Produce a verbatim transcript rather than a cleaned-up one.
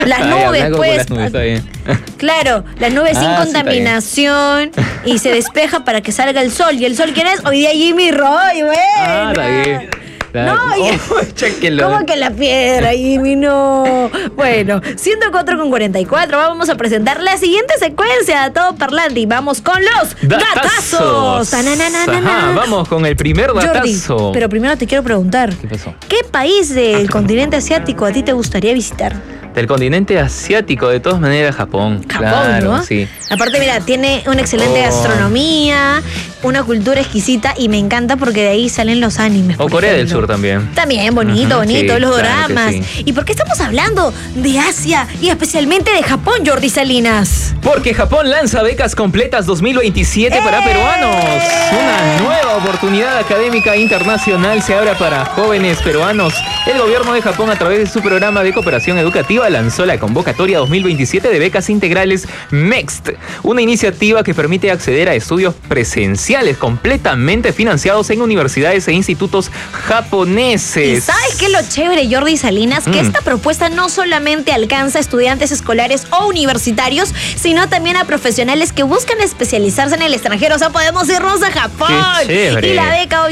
Las Ah, ya, nubes, blanco con pues. las nubes, está bien. Claro, las nubes sin Ah, sí, está contaminación y se despeja para que salga el sol. ¿Y el sol quién es? Hoy día Jimmy Roy, güey. Ah, está bien. No, ya- oh, chequenlo. ¿Cómo que la piedra, Jimmy? No. Bueno, ciento cuatro con cuarenta y cuatro. Vamos a presentar la siguiente secuencia de Todo Parlante y vamos con los gatazos. Tanananana. Ajá, vamos con el primer Jordi, gatazo. pero primero te quiero preguntar. ¿Qué pasó? ¿Qué país del continente asiático a ti te gustaría visitar? Del continente asiático, de todas maneras, Japón. Japón, claro, ¿no? sí. Aparte, mira, tiene una excelente Oh. gastronomía, una cultura exquisita y me encanta porque de ahí salen los animes. O por Corea del ejemplo. Sur también. También, bonito, Ujú, bonito, sí, los claro que doramas. sí. ¿Y por qué estamos hablando de Asia y especialmente de Japón, Jordi Salinas? Porque Japón lanza becas completas dos mil veintisiete para ¡Eh! peruanos. Una nueva oportunidad académica internacional se abre para jóvenes peruanos. El gobierno de Japón, a través de su programa de cooperación educativa, lanzó la convocatoria dos mil veintisiete de becas integrales M E X T, una iniciativa que permite acceder a estudios presenciales completamente financiados en universidades e institutos japoneses. ¿Y sabes qué es lo chévere, Jordi Salinas? Que Mm. esta propuesta no solamente alcanza a estudiantes escolares o universitarios, sino también a profesionales que buscan especializarse en el extranjero. O sea, podemos irnos a Japón. ¡Qué chévere! Y la beca,